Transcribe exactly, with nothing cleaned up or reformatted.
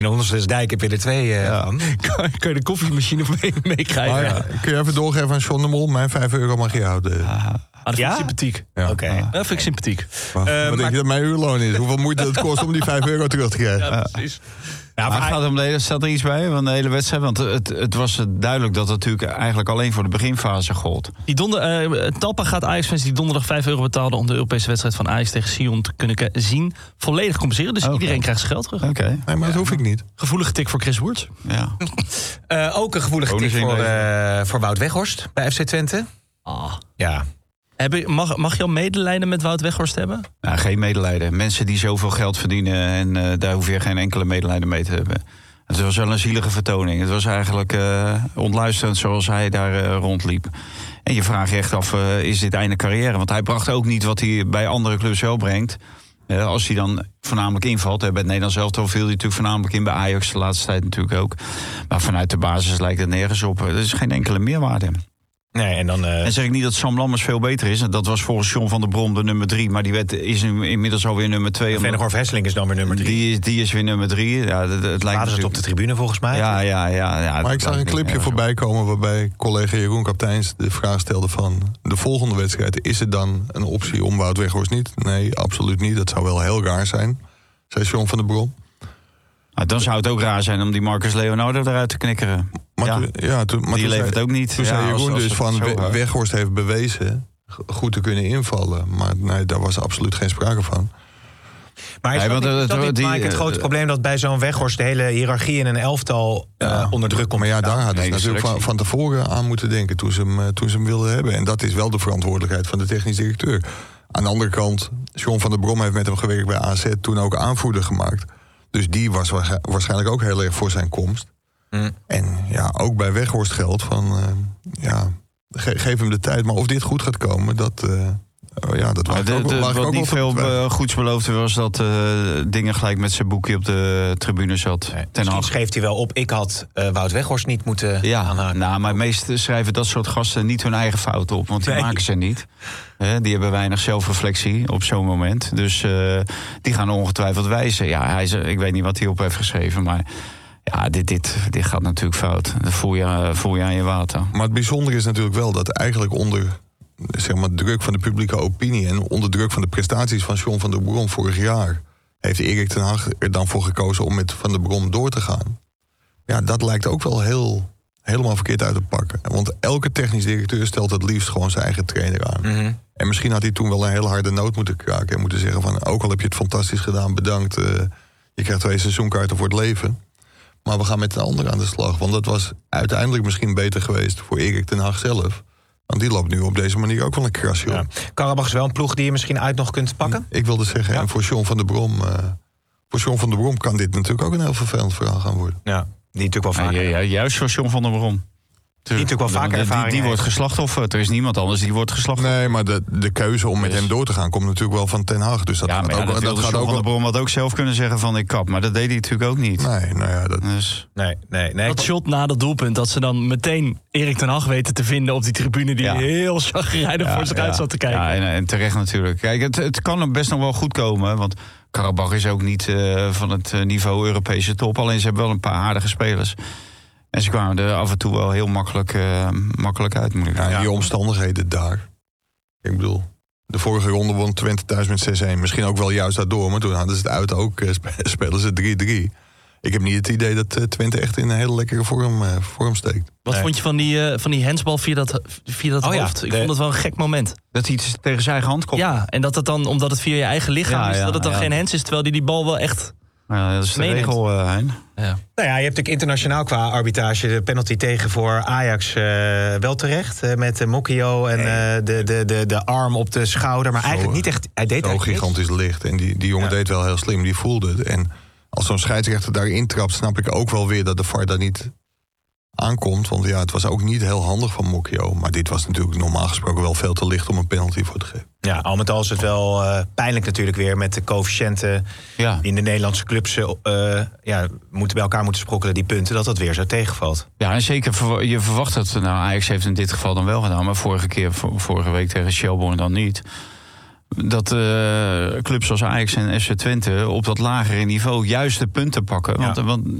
In Ondersdijk heb je er twee uh, ja. van. Kan, kan je de koffiemachine mee, meekrijgen? Maar, ja. Kun je even doorgeven aan John de Mol? Mijn vijf euro mag je houden. Ah, dat vind Ja? ik sympathiek. Ja. Oké. Okay. Dat vind ik sympathiek. Maar, Uh, wat maar... denk je dat mijn uurloon is? Hoeveel moeite het kost om die vijf euro terug te krijgen? Ja, precies. Ja, maar maar gaat om de hele, staat er iets bij van de hele wedstrijd? Want het, het was duidelijk dat het natuurlijk eigenlijk alleen voor de beginfase gold. Die donder, uh, Talpa gaat Ajax-fans die donderdag vijf euro betaalden om de Europese wedstrijd van Ajax tegen Sion te kunnen zien, volledig compenseren. Dus okay. iedereen krijgt zijn geld terug. Oké. Okay. Nee, maar dat hoef ik niet. Gevoelige tik voor Chris Woerts. Ja. uh, ook een gevoelige tik voor, uh, voor Wout Weghorst bij F C Twente. Ah. Ja. Heb je, mag, mag je al medelijden met Wout Weghorst hebben? Nou, geen medelijden. Mensen die zoveel geld verdienen en uh, daar hoef je geen enkele medelijden mee te hebben. Het was wel een zielige vertoning. Het was eigenlijk uh, ontluisterend zoals hij daar uh, rondliep. En je vraagt je echt af, uh, is dit einde carrière? Want hij bracht ook niet wat hij bij andere clubs wel brengt. Uh, als hij dan voornamelijk invalt. Hè, bij het Nederlands elftal viel hij natuurlijk voornamelijk in. Bij Ajax de laatste tijd natuurlijk ook. Maar vanuit de basis lijkt het nergens op. Er is geen enkele meerwaarde. Nee, en dan uh... en zeg ik niet dat Sam Lammers veel beter is. Dat was volgens John van der Brom de nummer drie. Maar die werd, is nu inmiddels alweer nummer twee. Vennegoor Hesselink is dan weer nummer drie. Die is, die is weer nummer drie. Ja, het, het lijkt het op de tribune volgens mij. Ja, ja, ja, ja, maar ik zag een clipje voorbij komen waarbij collega Jeroen Kapteins de vraag stelde van de volgende wedstrijd. Is het dan een optie om Wout Weghorst niet? Nee, absoluut niet. Dat zou wel heel raar zijn, zei John van der Brom. Nou, dan zou het ook raar zijn om die Marcus Leonardo eruit te knikkeren. Maar ja, to, ja to, maar die levert ook niet. Toen ja, zei Jeroen als, dus als van We, Weghorst heeft bewezen goed te kunnen invallen. Maar nee, daar was absoluut geen sprake van. Maar is nee, dat, want, niet, is dat die, niet die, Mike, het grote uh, probleem dat bij zo'n Weghorst de hele hiërarchie in een elftal uh, ja, onder druk komt? Maar ja, daar hadden ze nee, natuurlijk van, van tevoren aan moeten denken toen ze, hem, toen ze hem wilden hebben. En dat is wel de verantwoordelijkheid van de technisch directeur. Aan de andere kant, John van der Brom heeft met hem gewerkt bij A Z, toen ook aanvoerder gemaakt. Dus die was waarschijnlijk ook heel erg voor zijn komst. Mm. En ja, ook bij Weghorst geldt van, uh, ja, ge- geef hem de tijd. Maar of dit goed gaat komen, dat... Uh, Oh ja, dat was de, ook, de, wat ook niet veel uh, goeds beloofde was dat uh, dingen gelijk met zijn boekje op de tribune zat. Nee, misschien schreef hij wel op, ik had uh, Wout Weghorst niet moeten ja, aanhaken. Nou, maar meestal schrijven dat soort gasten niet hun eigen fouten op, want die nee. maken ze niet. Uh, die hebben weinig zelfreflectie op zo'n moment. Dus uh, die gaan ongetwijfeld wijzen. Ja, hij is, ik weet niet wat hij op heeft geschreven, maar... Ja, dit, dit, dit gaat natuurlijk fout. Dat voel je, voel je aan je water. Maar het bijzondere is natuurlijk wel dat eigenlijk onder... zeg maar, druk van de publieke opinie en onder druk van de prestaties van John van der Brom vorig jaar heeft Erik ten Hag er dan voor gekozen om met Van der Brom door te gaan. Ja, dat lijkt ook wel heel, helemaal verkeerd uit te pakken. Want elke technisch directeur stelt het liefst gewoon zijn eigen trainer aan. Mm-hmm. En misschien had hij toen wel een hele harde noot moeten kraken en moeten zeggen van, ook al heb je het fantastisch gedaan, bedankt, uh, je krijgt twee seizoenkaarten voor het leven. Maar we gaan met een ander aan de slag. Want dat was uiteindelijk misschien beter geweest voor Erik ten Hag zelf. Want die loopt nu op deze manier ook wel een krasje op. Ja. Karabach is wel een ploeg die je misschien uit nog kunt pakken? Ik wilde zeggen, ja. En voor John van der Brom... Uh, voor John van der Brom kan dit natuurlijk ook een heel vervelend verhaal gaan worden. Ja, die natuurlijk wel vaker... Ja, ja, juist voor John van der Brom. Die natuurlijk wel vaker ervaring Die, die wordt geslachtofferd. Er is niemand anders die wordt geslachtofferd. Nee, maar de, de keuze om met dus. hem door te gaan komt natuurlijk wel van Ten Hag. Dus dat ja, gaat maar ja, ook, dat, dat gaat John ook van der Brom had ook zelf kunnen zeggen van ik kap. Maar dat deed hij natuurlijk ook niet. Nee, nou ja, dat... Dus. Nee, nee, nee. Dat shot na dat doelpunt, dat ze dan meteen Erik ten Hag weten te vinden op die tribune die ja. heel chagrijnig ja, voor zich ja. uit zat te kijken. Ja, en, en terecht natuurlijk. Kijk, het, het kan er best nog wel goed komen, want Karabach is ook niet uh, van het niveau Europese top. Alleen ze hebben wel een paar aardige spelers. En ze kwamen er af en toe wel heel makkelijk, uh, makkelijk uit. Moet ik ja, die omstandigheden daar. Ik bedoel, de vorige ronde won Twente thuis met zes een. Misschien ook wel juist daardoor, maar toen hadden ze het uit ook. Uh, spelen ze drie drie. Ik heb niet het idee dat uh, Twente echt in een hele lekkere vorm, uh, vorm steekt. Wat nee. vond je van die, uh, van die handsbal via dat, via dat oh, hoofd? Ja, ik de, vond het wel een gek moment. Dat hij iets tegen zijn eigen hand komt. Ja, en dat het dan, omdat het via je eigen lichaam ja, is, ja, dat het dan ja. geen hands is, terwijl die die bal wel echt... Ja, dat is de regel, uh, Hein. Ja. Nou ja, je hebt natuurlijk internationaal qua arbitrage de penalty tegen voor Ajax uh, wel terecht. Uh, met uh, Mokio en nee. uh, de, de, de, de arm op de schouder. Maar zo, eigenlijk niet echt... Hij deed zo gigantisch niks. licht. En die, die jongen ja. deed wel heel slim, die voelde het. En als zo'n scheidsrechter daarin trapt, snap ik ook wel weer dat de V A R daar niet aankomt. Want ja, het was ook niet heel handig van Mokio. Maar dit was natuurlijk normaal gesproken wel veel te licht om een penalty voor te geven. Ja, al met al is het wel uh, pijnlijk natuurlijk weer met de coëfficiënten ja. die in de Nederlandse clubs uh, ja, moeten bij elkaar moeten sprokkelen, die punten, dat dat weer zo tegenvalt. Ja, en zeker, je verwacht het. Nou, Ajax heeft in dit geval dan wel gedaan, maar vorige keer, vorige week tegen Shelbourne dan niet. dat uh, clubs zoals Ajax en F C Twente op dat lagere niveau juist de punten pakken. Ja. Want, want